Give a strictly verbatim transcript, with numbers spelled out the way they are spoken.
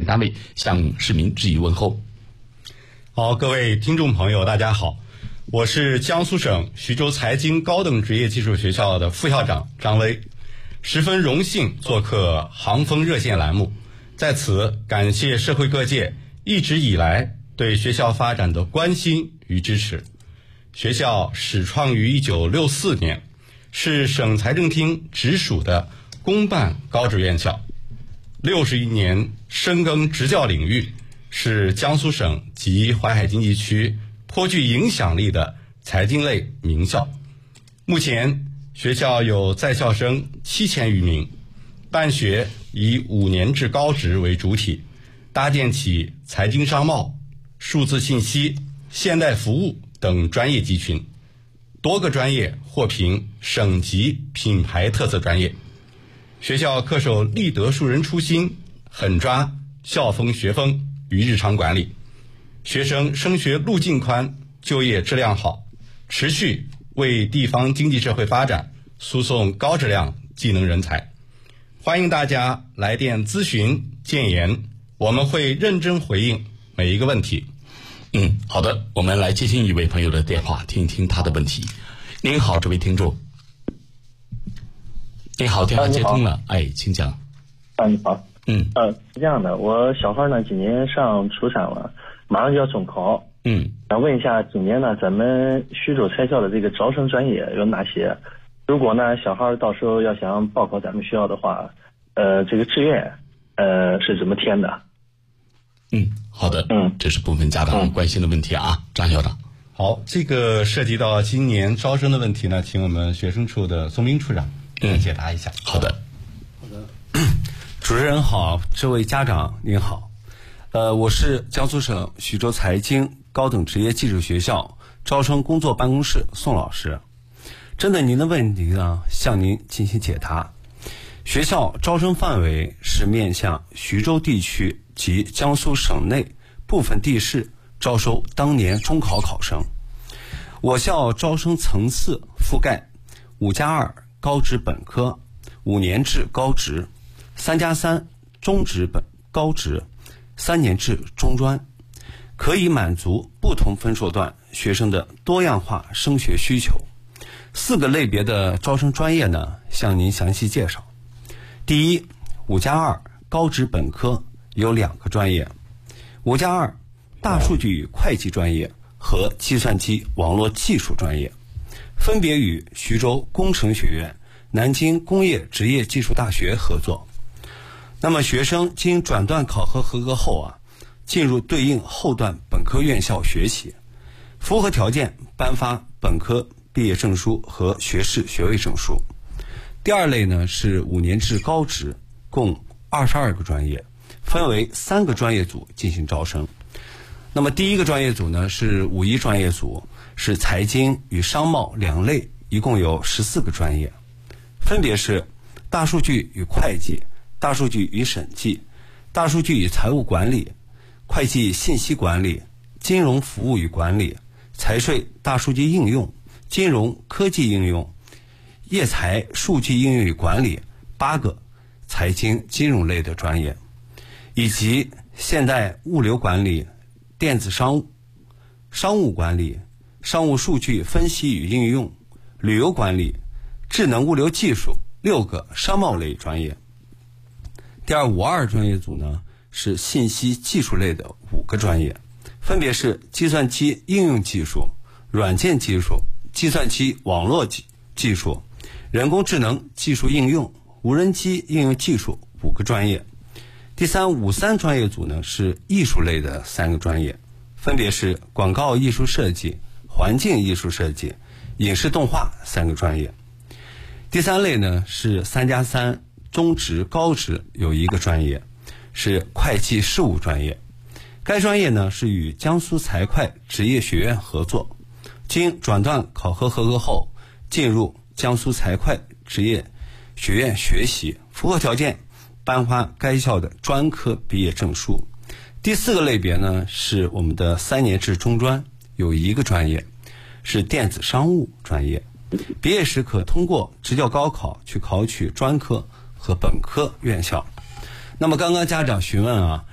单位向市民致以问候。 好，各位听众朋友，大家好，我是江苏省徐州财经高等职业技术学校的副校长张威，十分荣幸做客航风热线栏目，在此感谢社会各界一直以来对学校发展的关心与支持。学校始创于一九六四年，是省财政厅直属的公办高职院校，六十余年深耕职教领域，是江苏省及淮海经济区颇具影响力的财经类名校。目前学校有在校生七千余名，办学以五年制高职为主体，搭建起财经商贸、数字信息、现代服务等专业集群，多个专业获评省级品牌特色专业。学校恪守立德树人初心，狠抓校风学风于日常管理，学生升学路径宽，就业质量好，持续为地方经济社会发展输送高质量技能人才。欢迎大家来电咨询建言，我们会认真回应每一个问题。 嗯，好的，我们来接听一位朋友的电话，听一听他的问题。您好，这位听众。您好，电话接通了，哎，请讲。 啊，你好。 嗯。 呃，是这样的，我小孩呢今年上初三了，马上就要中考。 嗯。 想问一下，今年呢咱们徐州财校的这个招生专业有哪些？如果呢小孩到时候要想报考咱们学校的话，呃，这个志愿呃是怎么填的？ 嗯，好的， 嗯， 这是部分家长关心的问题啊，嗯、张校长。 好，这个涉及到今年招生的问题呢，请我们学生处的宋明处长给我们解答一下。 嗯、好的， 好的，主持人好，这位家长您好，呃，我是江苏省徐州财经高等职业技术学校招生工作办公室宋老师，针对您的问题呢，向您进行解答。学校招生范围是面向徐州地区及江苏省内部分地市招收当年中考考生。我校招生层次覆盖五加二高职本科、五年制高职、三加三中职本高职、三年制中专，可以满足不同分数段学生的多样化升学需求。四个类别的招生专业呢，向您详细介绍。第一，五加二高职本科有两个专业，五加二大数据与会计专业和计算机网络技术专业，分别与徐州工程学院、南京工业职业技术大学合作。那么学生经转段考核合格后啊，进入对应后段本科院校学习，符合条件颁发本科毕业证书和学士学位证书。第二类呢是五年制高职，共二十二个专业，分为三个专业组进行招生。那么第一个专业组呢是五一专业组，是财经与商贸两类，一共有十四个专业，分别是大数据与会计、大数据与审计、大数据与财务管理、会计信息管理、金融服务与管理、财税大数据应用、金融科技应用、业财数据应用与管理，八个财经金融类的专业，以及现代物流管理、电子商务、商务管理、商务数据分析与应用、旅游管理、智能物流技术，六个商贸类专业。第二五二专业组呢是信息技术类的五个专业，分别是计算机应用技术、软件技术、计算机网络技技术、人工智能技术应用、无人机应用技术五个专业。第三五三专业组呢是艺术类的三个专业，分别是广告艺术设计、环境艺术设计、影视动画三个专业。第三类呢是三加三中职高职有一个专业，是会计事务专业。该专业呢是与江苏财会职业学院合作，经转段考核合格后进入江苏财会职业学院学习，符合条件颁发该校的专科毕业证书。第四个类别呢是我们的三年制中专，有一个专业是电子商务专业，毕业时可通过职教高考去考取专科和本科院校。那么刚刚家长询问啊，